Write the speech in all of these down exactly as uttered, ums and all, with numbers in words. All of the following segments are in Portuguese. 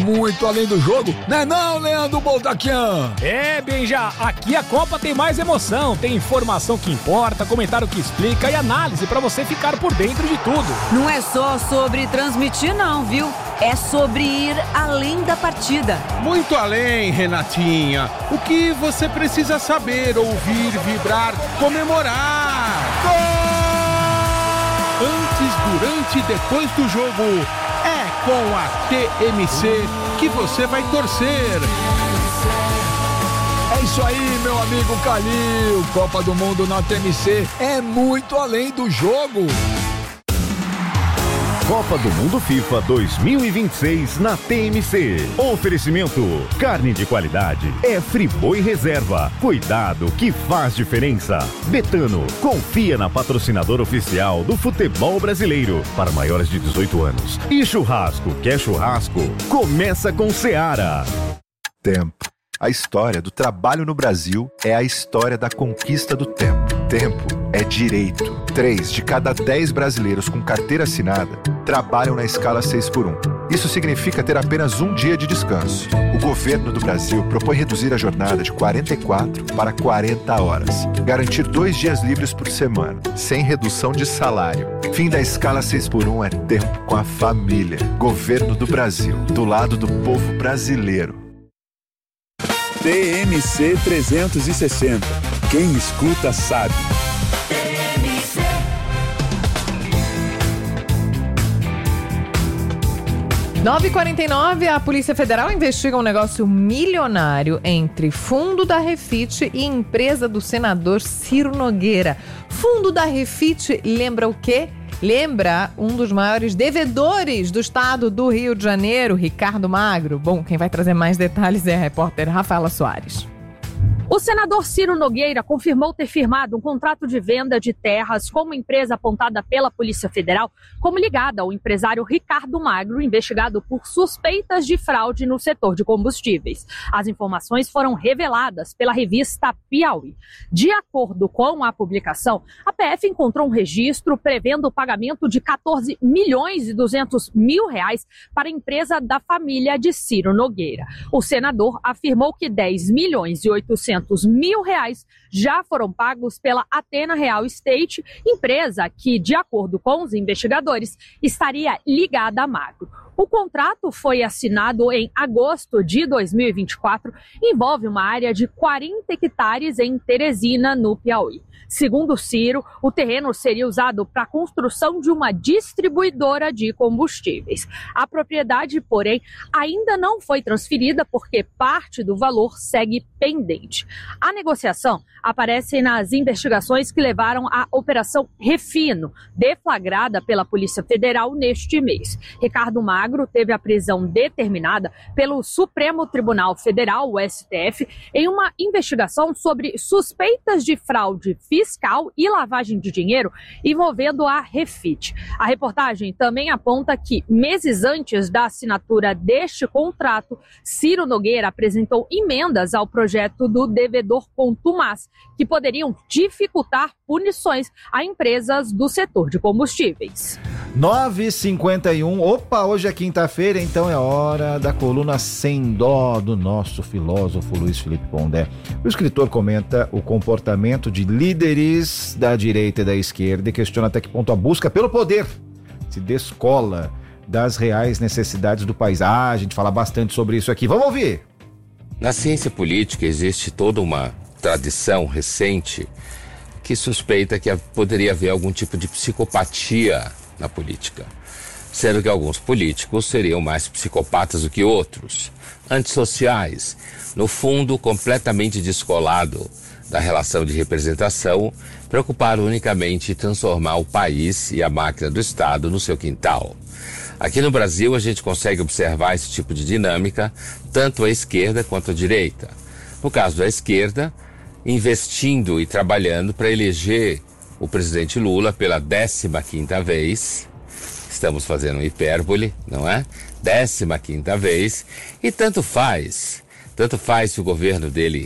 Muito além do jogo, né não, Leandro Boldaquian? É, Benja, aqui a Copa tem mais emoção, tem informação que importa, comentário que explica e análise pra você ficar por dentro de tudo. Não é só sobre transmitir não, viu? É sobre ir além da partida. Muito além, Renatinha. O que você precisa saber, ouvir, vibrar, comemorar. Gol! Antes, durante e depois do jogo, é com a T M C que você vai torcer. É isso aí, meu amigo Calil. Copa do Mundo na T M C é muito além do jogo. Copa do Mundo FIFA dois mil e vinte e seis na T M C. Oferecimento: carne de qualidade é Friboi Reserva. Cuidado que faz diferença. Betano, confia na patrocinadora oficial do futebol brasileiro para maiores de dezoito anos. E churrasco, quer churrasco? Começa com Seara. Tempo. A história do trabalho no Brasil é a história da conquista do tempo. Tempo é direito. Três de cada dez brasileiros com carteira assinada trabalham na escala seis por um. Isso significa ter apenas um dia de descanso. O governo do Brasil propõe reduzir a jornada de quarenta e quatro para quarenta horas. Garantir dois dias livres por semana, sem redução de salário. Fim da escala seis por um é tempo com a família. Governo do Brasil, do lado do povo brasileiro. T M C trezentos e sessenta. Quem escuta sabe. nove e quarenta e nove, a Polícia Federal investiga um negócio milionário entre fundo da Refit e empresa do senador Ciro Nogueira. Fundo da Refit lembra o quê? Lembra um dos maiores devedores do estado do Rio de Janeiro, Ricardo Magro. Bom, quem vai trazer mais detalhes é a repórter Rafaela Soares. O senador Ciro Nogueira confirmou ter firmado um contrato de venda de terras com uma empresa apontada pela Polícia Federal como ligada ao empresário Ricardo Magro, investigado por suspeitas de fraude no setor de combustíveis. As informações foram reveladas pela revista Piauí. De acordo com a publicação, a P F encontrou um registro prevendo o pagamento de quatorze milhões e duzentos mil reais para a empresa da família de Ciro Nogueira. O senador afirmou que dez milhões e oitocentos mil reais já foram pagos pela Athena Real Estate, empresa que, de acordo com os investigadores, estaria ligada a Magro. O contrato foi assinado em agosto de dois mil e vinte e quatro e envolve uma área de quarenta hectares em Teresina, no Piauí. Segundo Ciro, o terreno seria usado para a construção de uma distribuidora de combustíveis. A propriedade, porém, ainda não foi transferida porque parte do valor segue pendente. A negociação aparece nas investigações que levaram à Operação Refino, deflagrada pela Polícia Federal neste mês. Ricardo Magro teve a prisão determinada pelo Supremo Tribunal Federal, o S T F, em uma investigação sobre suspeitas de fraude fiscal e lavagem de dinheiro envolvendo a Refit. A reportagem também aponta que, meses antes da assinatura deste contrato, Ciro Nogueira apresentou emendas ao projeto do devedor contumaz, que poderiam dificultar punições a empresas do setor de combustíveis. nove e cinquenta e um, opa, hoje é quinta-feira, então é hora da coluna Sem Dó do nosso filósofo Luiz Felipe Pondé. O escritor comenta o comportamento de líderes da direita e da esquerda e questiona até que ponto a busca pelo poder se descola das reais necessidades do país. Ah, a gente fala bastante sobre isso aqui, vamos ouvir! Na ciência política existe toda uma tradição recente que suspeita que poderia haver algum tipo de psicopatia na política, sendo que alguns políticos seriam mais psicopatas do que outros, antissociais, no fundo completamente descolado da relação de representação, preocupado unicamente em transformar o país e a máquina do Estado no seu quintal. Aqui no Brasil a gente consegue observar esse tipo de dinâmica tanto à esquerda quanto à direita. No caso da esquerda, investindo e trabalhando para eleger o presidente Lula pela décima quinta vez, estamos fazendo uma hipérbole, não é? Décima quinta vez, e tanto faz, tanto faz se o governo dele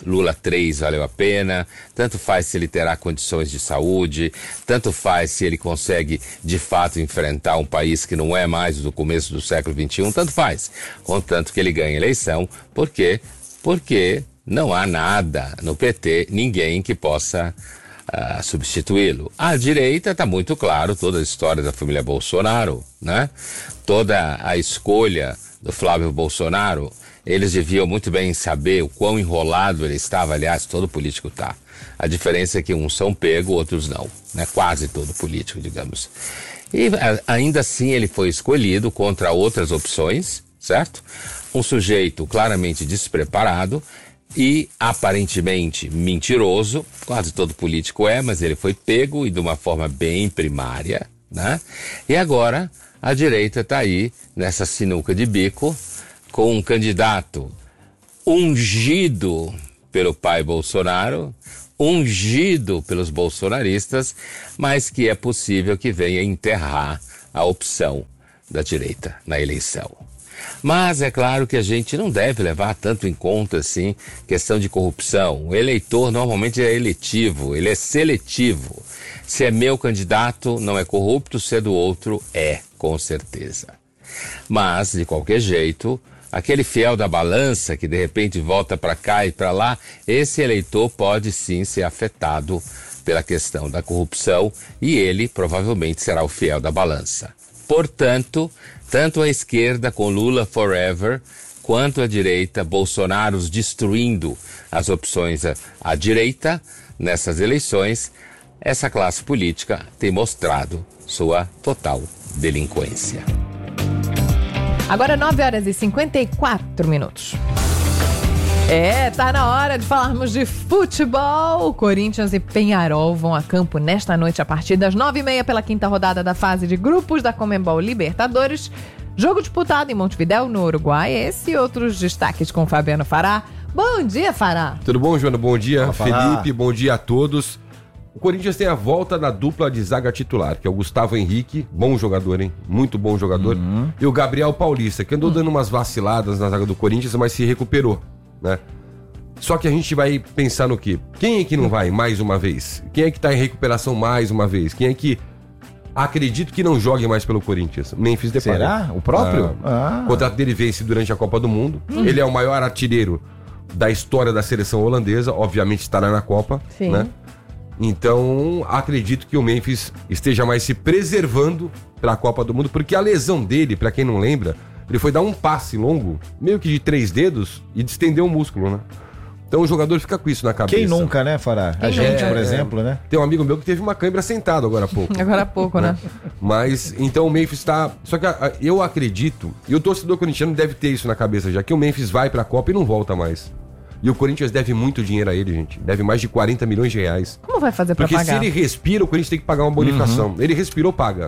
Lula três valeu a pena, tanto faz se ele terá condições de saúde, tanto faz se ele consegue de fato enfrentar um país que não é mais do começo do século vinte e um, tanto faz, contanto que ele ganhe eleição, por quê? Porque não há nada no P T, ninguém que possa uh, substituí-lo. À direita está muito claro toda a história da família Bolsonaro, né? Toda a escolha do Flávio Bolsonaro. Eles deviam muito bem saber o quão enrolado ele estava, aliás, todo político está. A diferença é que uns são pegos, outros não, né? Quase todo político, digamos. E ainda assim ele foi escolhido contra outras opções, certo? Um sujeito claramente despreparado e aparentemente mentiroso, quase todo político é, mas ele foi pego e de uma forma bem primária, né? E agora a direita está aí nessa sinuca de bico, com um candidato ungido pelo pai Bolsonaro, ungido pelos bolsonaristas, mas que é possível que venha enterrar a opção da direita na eleição. Mas é claro que a gente não deve levar tanto em conta assim questão de corrupção. O eleitor normalmente é eletivo, ele é seletivo. Se é meu candidato, não é corrupto, se é do outro, é, com certeza. Mas, de qualquer jeito, aquele fiel da balança que de repente volta para cá e para lá, esse eleitor pode sim ser afetado pela questão da corrupção e ele provavelmente será o fiel da balança. Portanto, tanto a esquerda com Lula forever, quanto a direita, Bolsonaro destruindo as opções à, à direita nessas eleições, essa classe política tem mostrado sua total delinquência. Agora nove horas e cinquenta e quatro minutos. É, tá na hora de falarmos de futebol. Corinthians e Peñarol vão a campo nesta noite a partir das nove e meia pela quinta rodada da fase de grupos da Conmebol Libertadores. Jogo disputado em Montevidéu, no Uruguai. Esse e outros destaques com Fabiano Fará. Bom dia, Fará. Tudo bom, Joana? Bom dia, Olá, Felipe. Fará. Bom dia a todos. O Corinthians tem a volta da dupla de zaga titular, que é o Gustavo Henrique, bom jogador, hein? Muito bom jogador. Uhum. E o Gabriel Paulista, que andou dando umas vaciladas na zaga do Corinthians, mas se recuperou, né? Só que a gente vai pensar no quê? Quem é que não vai mais uma vez? Quem é que tá em recuperação mais uma vez? Quem é que acredito que não jogue mais pelo Corinthians? Memphis Depay. Será? O próprio? Ah, Ah. O contrato dele vence durante a Copa do Mundo. Hum. Ele é o maior artilheiro da história da seleção holandesa, obviamente estará na Copa, Sim. né? Então, acredito que o Memphis esteja mais se preservando para a Copa do Mundo, porque a lesão dele, para quem não lembra, ele foi dar um passe longo, meio que de três dedos, e distendeu o músculo, né? Então o jogador fica com isso na cabeça. Quem nunca, né, Fará? A Quem gente, nunca? por exemplo, é, né? Tem um amigo meu que teve uma cãibra sentado agora há pouco. Agora há pouco, né? Mas, então o Memphis está... Só que a, a, eu acredito, e o torcedor corintiano deve ter isso na cabeça já, que o Memphis vai para a Copa e não volta mais. E o Corinthians deve muito dinheiro a ele, gente. Deve mais de quarenta milhões de reais. Como vai fazer pra Porque pagar? se ele respira, o Corinthians tem que pagar uma bonificação. Uhum. Ele respirou, paga.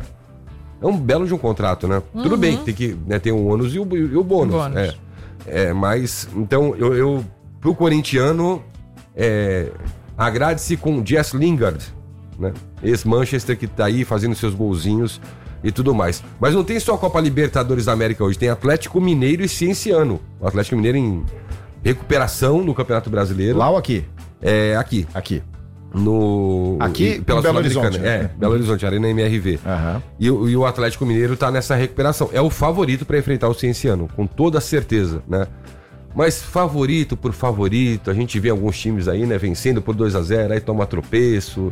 É um belo de um contrato, né? Uhum. Tudo bem que tem que né, ter o ônus e o, e o bônus. bônus. É. é, mas, então, eu, eu pro corintiano, é, agrade-se com Jess Lingard, né? Ex-Manchester que tá aí fazendo seus golzinhos e tudo mais. Mas não tem só a Copa Libertadores da América hoje, tem Atlético Mineiro e Cienciano. O Atlético Mineiro em recuperação no Campeonato Brasileiro. Lá ou aqui? É, aqui. Aqui. No... Aqui, pela em Belo Sul-Americana. Horizonte. É, Belo Horizonte, Arena M R V. Aham. E, o- e o Atlético Mineiro tá nessa recuperação. É o favorito para enfrentar o Cienciano, com toda certeza, né? Mas favorito por favorito, a gente vê alguns times aí, né, vencendo por dois a zero, aí toma tropeço.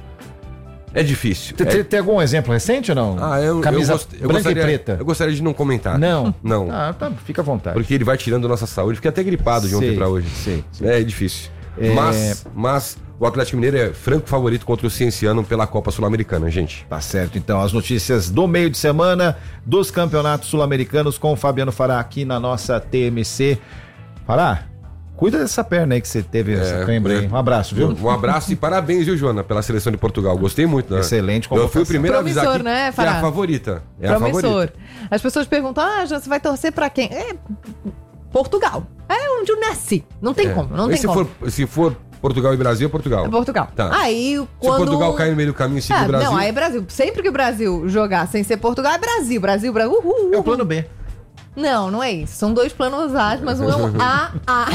É difícil. Tem, É- tem- tem algum exemplo recente ou não? Ah, eu, Camisa eu, gost- eu branca gostaria, e preta. Eu gostaria de não comentar. Não? Não. Ah, tá, fica à vontade. Porque ele vai tirando nossa saúde. Fiquei até gripado de ontem Sei, pra hoje. sei, sei. É difícil. É- Mas, mas o Atlético Mineiro é franco favorito contra o Cienciano pela Copa Sul-Americana, gente. Tá certo, então, as notícias do meio de semana dos campeonatos sul-americanos com o Fabiano Fará aqui na nossa T M C. Fará, cuida dessa perna aí que você teve, essa cãibra aí. Um abraço, viu? Um abraço e parabéns, viu, Joana, pela seleção de Portugal. Gostei muito, né? Excelente Eu fui o convocação. primeiro a avisar Promissor, aqui né, que é Fará? a favorita. É a Promissor. favorita. As pessoas perguntam, ah, já você vai torcer pra quem? É Portugal. É onde eu nasci. Não tem É. como, não E tem se como. For, se for Portugal e Brasil, é Portugal. É Portugal. Tá. Aí, Se quando... Portugal cair no meio do caminho e seguir Ah, o Brasil... Não, aí é Brasil. Sempre que o Brasil jogar sem ser Portugal, é Brasil. Brasil, Brasil. Uhul, uhul. É o plano B. Não, não é isso. São dois planos A, mas um é um A A.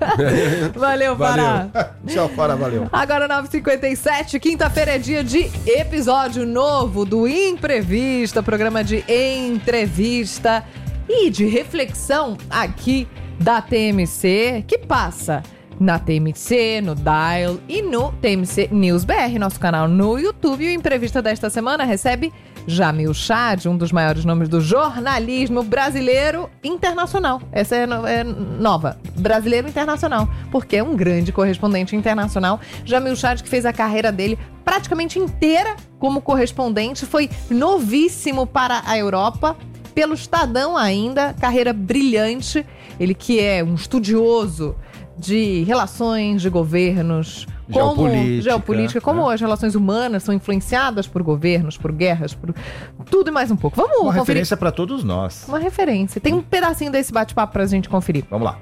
Valeu, Pará. Valeu. Tchau, Pará, valeu. Agora nove e cinquenta e sete, quinta-feira é dia de episódio novo do Imprevista, programa de entrevista e de reflexão aqui da T M C, que passa na T M C, no Dial e no T M C News B R, nosso canal no YouTube. E o Imprevista desta semana recebe Jamil Chad, um dos maiores nomes do jornalismo brasileiro internacional. Essa é, no, é nova, brasileiro internacional, porque é um grande correspondente internacional. Jamil Chad, que fez a carreira dele praticamente inteira como correspondente, foi novíssimo para a Europa, pelo Estadão ainda, carreira brilhante. Ele que é um estudioso de relações de governos, como Geopolítica, geopolítica, como né? as relações humanas são influenciadas por governos, por guerras, por tudo e mais um pouco. Vamos Uma conferir. referência pra todos nós. Uma referência. Tem um pedacinho desse bate-papo pra gente conferir. Vamos lá.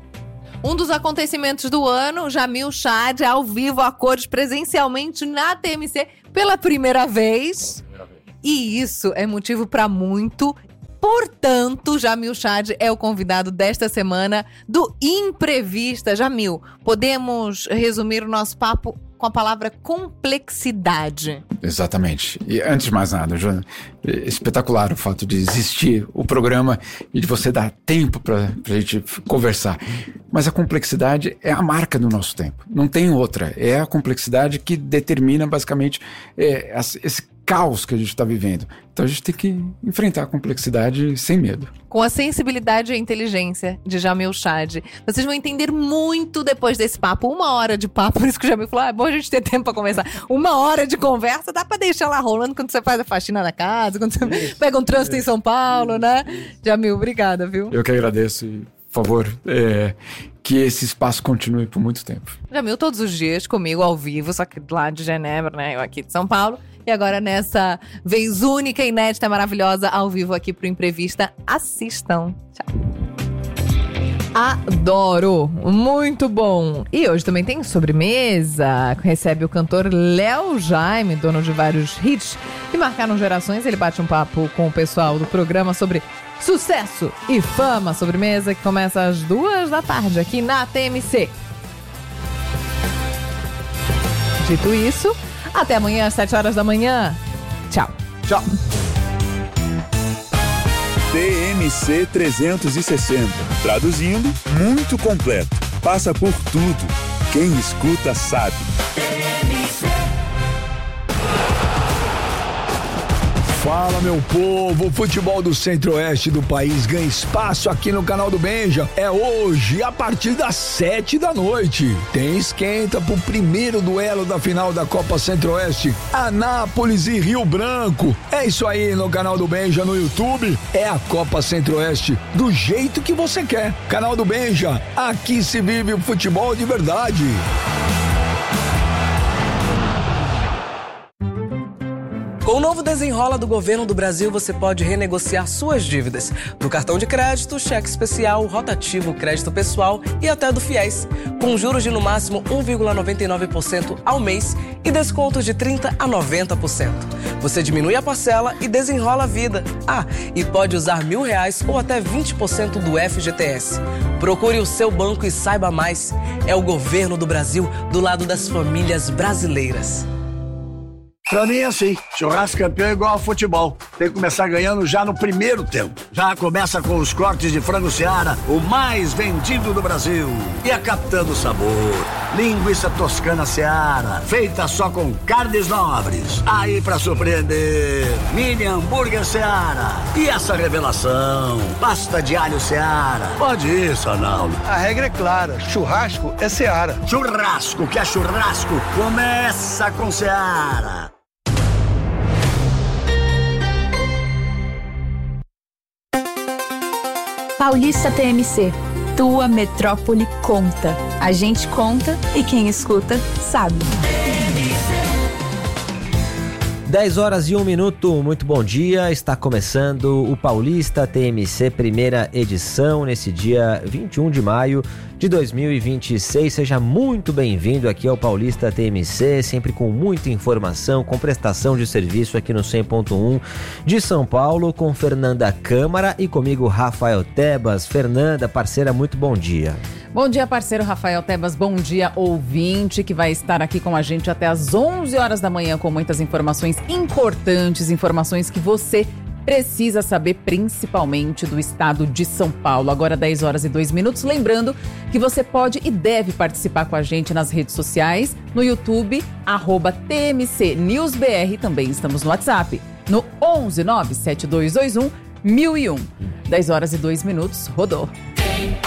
Um dos acontecimentos do ano, Jamil Chad ao vivo, a cores, presencialmente na T M C pela primeira vez. E isso é motivo pra muito. Portanto, Jamil Chad é o convidado desta semana do Imprevista. Jamil, podemos resumir o nosso papo com a palavra complexidade. Exatamente. E antes de mais nada, Joana, é espetacular o fato de existir o programa e de você dar tempo para a gente conversar. Mas a complexidade é a marca do nosso tempo. Não tem outra. É a complexidade que determina basicamente é, esse caos que a gente está vivendo. Então a gente tem que enfrentar a complexidade sem medo. Com a sensibilidade e a inteligência de Jamil Chad. Vocês vão entender muito depois desse papo. Uma hora de papo, por isso que o Jamil falou, ah, é bom a gente ter tempo para conversar. Uma hora de conversa dá para deixar lá rolando quando você faz a faxina na casa, quando você pega um trânsito em São Paulo, né? Jamil, obrigada, viu? Eu que agradeço e, por favor, é, que esse espaço continue por muito tempo. Jamil, todos os dias comigo ao vivo, só que lá de Genebra, né? Eu aqui de São Paulo. E agora nessa vez única, inédita, maravilhosa, ao vivo aqui pro Imprevista. Assistam. Tchau. Adoro! Muito bom! E hoje também tem sobremesa. Recebe o cantor Léo Jaime, dono de vários hits que marcaram gerações. Ele bate um papo com o pessoal do programa sobre sucesso e fama. Sobremesa que começa às duas da tarde aqui na T M C. Dito isso, até amanhã às sete horas da manhã. Tchau. Tchau. T M C trezentos e sessenta. Traduzindo, muito completo. Passa por tudo. Quem escuta sabe. Fala, meu povo! O futebol do centro-oeste do país ganha espaço aqui no canal do Benja. É hoje, a partir das sete da noite. Tem esquenta pro primeiro duelo da final da Copa Centro-Oeste, Anápolis e Rio Branco. É isso aí no canal do Benja no YouTube. É a Copa Centro-Oeste do jeito que você quer. Canal do Benja, aqui se vive o futebol de verdade. Com o novo Desenrola do Governo do Brasil, você pode renegociar suas dívidas do cartão de crédito, cheque especial, rotativo, crédito pessoal e até do FIES, com juros de no máximo um vírgula noventa e nove por cento ao mês e descontos de trinta por cento a noventa por cento. Você diminui a parcela e desenrola a vida. Ah, e pode usar mil reais ou até vinte por cento do F G T S. Procure o seu banco e saiba mais. É o Governo do Brasil do lado das famílias brasileiras. Pra mim é assim, churrasco campeão é igual ao futebol. Tem que começar ganhando já no primeiro tempo. Já começa com os cortes de frango Seara, o mais vendido do Brasil. E a Capitã do Sabor, linguiça toscana Seara, feita só com carnes nobres. Aí pra surpreender, mini hambúrguer Seara. E essa revelação, pasta de alho Seara. Pode ir, Sanaldo. A regra é clara, churrasco é Seara. Churrasco que é churrasco, começa com Seara. Paulista T M C, tua metrópole conta. A gente conta e quem escuta sabe. dez horas e um minuto, muito bom dia, está começando o Paulista T M C, primeira edição, nesse dia vinte e um de maio de dois mil e vinte e seis. Seja muito bem-vindo aqui ao Paulista T M C, sempre com muita informação, com prestação de serviço aqui no cem ponto um de São Paulo, com Fernanda Câmara e comigo Rafael Tebas. Fernanda, parceira, muito bom dia. Bom dia, parceiro Rafael Tebas, bom dia, ouvinte, que vai estar aqui com a gente até às onze horas da manhã com muitas informações importantes, informações que você precisa saber, principalmente do estado de São Paulo. Agora dez horas e dois minutos, lembrando que você pode e deve participar com a gente nas redes sociais, no YouTube, arroba T M C News B R, também estamos no WhatsApp, no onze nove sete dois dois um mil e um. dez horas e dois minutos, rodou.